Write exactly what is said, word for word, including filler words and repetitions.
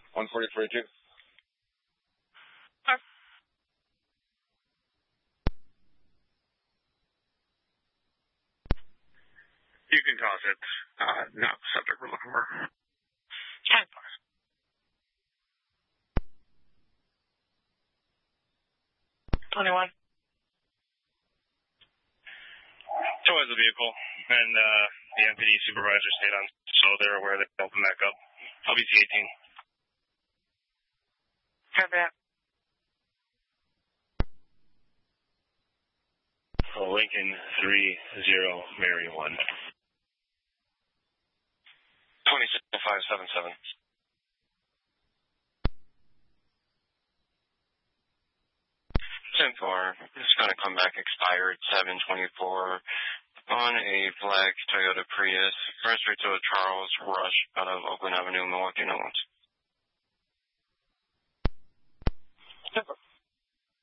one forty forty-two. You can toss it. Uh, not the subject we're looking for. ten four. twenty-one. Towards the vehicle, and uh, the M P D supervisor stayed on, so they're aware they can open back up. L B C eighteen. Turn back. Lincoln three zero, Mary one. twenty-six five seven seven. ten four, it's going to come back expired seven twenty-four on a black Toyota Prius. First to a Charles Rush out of Oakland Avenue, Milwaukee, New Orleans.